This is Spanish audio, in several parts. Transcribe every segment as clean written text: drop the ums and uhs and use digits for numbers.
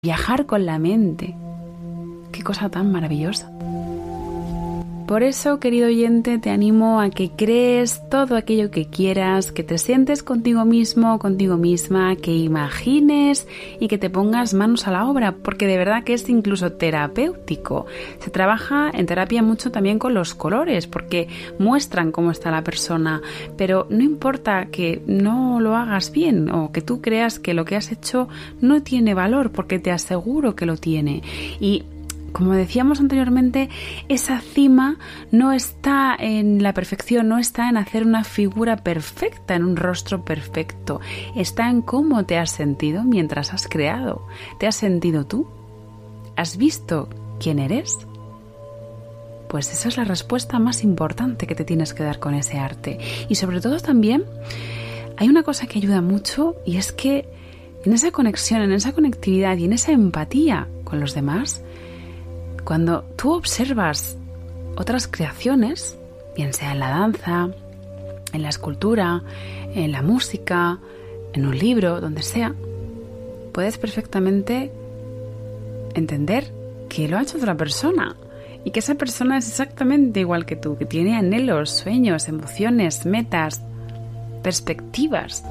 viajar con la mente. Qué cosa tan maravillosa. Por eso, querido oyente, te animo a que crees todo aquello que quieras, que te sientes contigo mismo, contigo misma, que imagines y que te pongas manos a la obra, porque de verdad que es incluso terapéutico. Se trabaja en terapia mucho también con los colores, porque muestran cómo está la persona, pero no importa que no lo hagas bien o que tú creas que lo que has hecho no tiene valor, porque te aseguro que lo tiene. Y como decíamos anteriormente, esa cima no está en la perfección, no está en hacer una figura perfecta, en un rostro perfecto. Está en cómo te has sentido mientras has creado. ¿Te has sentido tú? ¿Has visto quién eres? Pues esa es la respuesta más importante que te tienes que dar con ese arte. Y sobre todo también hay una cosa que ayuda mucho, y es que en esa conexión, en esa conectividad y en esa empatía con los demás, cuando tú observas otras creaciones, bien sea en la danza, en la escultura, en la música, en un libro, donde sea, puedes perfectamente entender que lo ha hecho otra persona y que esa persona es exactamente igual que tú, que tiene anhelos, sueños, emociones, metas, perspectivas.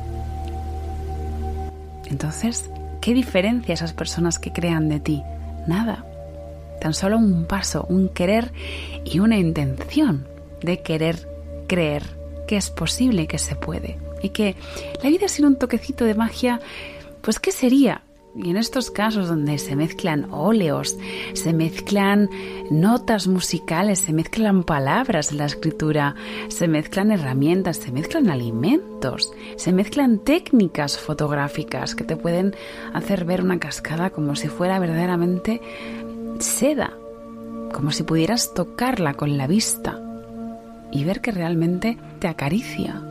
Entonces, ¿qué diferencia esas personas que crean de ti? Nada. Tan solo un paso, un querer y una intención de querer creer que es posible y que se puede. Y que la vida sin un toquecito de magia, pues ¿qué sería? Y en estos casos donde se mezclan óleos, se mezclan notas musicales, se mezclan palabras en la escritura, se mezclan herramientas, se mezclan alimentos, se mezclan técnicas fotográficas que te pueden hacer ver una cascada como si fuera verdaderamente seda, como si pudieras tocarla con la vista y ver que realmente te acaricia.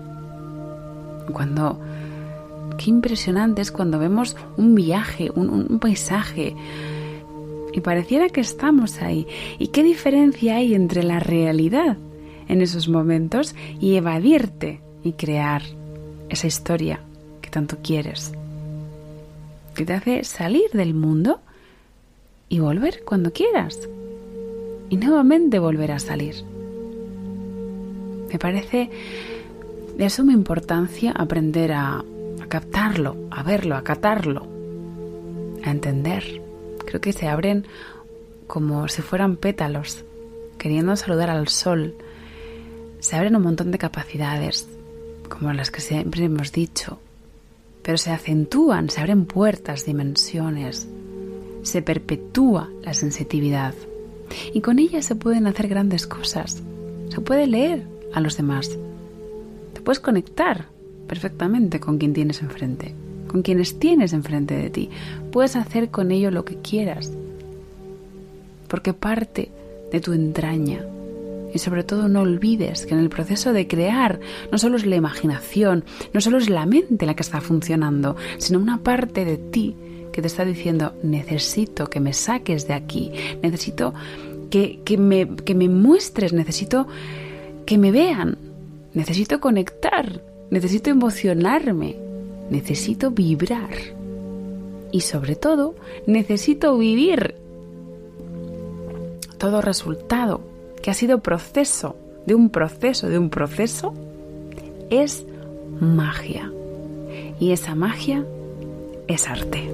Qué impresionante es cuando vemos un viaje, un paisaje y pareciera que estamos ahí. ¿Y qué diferencia hay entre la realidad en esos momentos y evadirte y crear esa historia que tanto quieres? Que te hace salir del mundo y volver cuando quieras. Y nuevamente volver a salir. Me parece de suma importancia aprender a captarlo, a verlo, a catarlo, a entender. Creo que se abren como si fueran pétalos, queriendo saludar al sol. Se abren un montón de capacidades, como las que siempre hemos dicho, pero se acentúan, se abren puertas, dimensiones. Se perpetúa la sensitividad y con ella se pueden hacer grandes cosas. Se puede leer a los demás. Te puedes conectar perfectamente con quien tienes enfrente, con quienes tienes enfrente de ti. Puedes hacer con ello lo que quieras, porque parte de tu entraña. Y sobre todo no olvides que en el proceso de crear no solo es la imaginación, no solo es la mente la que está funcionando, sino una parte de ti que te está diciendo: necesito que me saques de aquí, necesito que me muestres, necesito que me vean, necesito conectar, necesito emocionarme, necesito vibrar y sobre todo necesito vivir. Todo resultado que ha sido proceso de un proceso es magia, y esa magia es arte.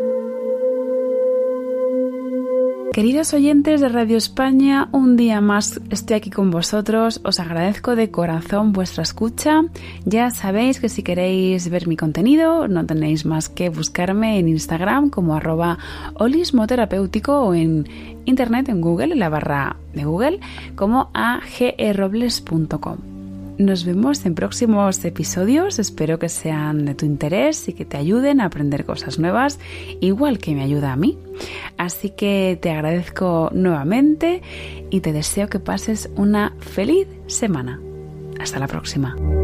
Queridos oyentes de Radio España, un día más estoy aquí con vosotros. Os agradezco de corazón vuestra escucha. Ya sabéis que si queréis ver mi contenido, no tenéis más que buscarme en Instagram como @holismoterapéutico o en internet, en Google, en la barra de Google, como agrobles.com. Nos vemos en próximos episodios, espero que sean de tu interés y que te ayuden a aprender cosas nuevas, igual que me ayuda a mí. Así que te agradezco nuevamente y te deseo que pases una feliz semana. Hasta la próxima.